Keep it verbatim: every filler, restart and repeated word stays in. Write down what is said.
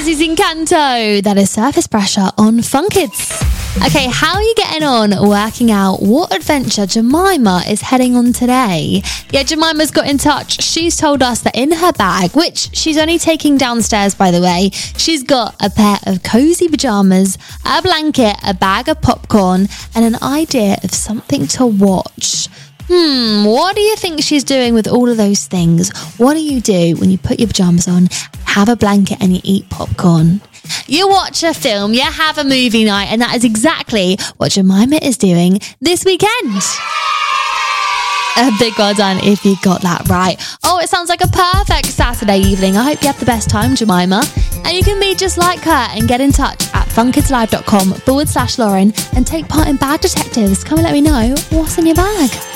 This is Encanto. That is Surface Pressure on Fun Kids. Okay, how are you getting on working out what adventure Jemima is heading on today? Yeah, Jemima's got in touch. She's told us that in her bag, which she's only taking downstairs, by the way, she's got a pair of cozy pajamas, a blanket, a bag of popcorn, and an idea of something to watch. Hmm, what do you think she's doing with all of those things? What do you do when you put your pajamas on, have a blanket and you eat popcorn? You watch a film, you have a movie night, and that is exactly what Jemima is doing this weekend. A big well done if you got that right. Oh, it sounds like a perfect Saturday evening. I hope you have the best time, Jemima. And you can be just like her and get in touch at funkidslive.com forward slash Lauren and take part in Bag Detectives. Come and let me know what's in your bag.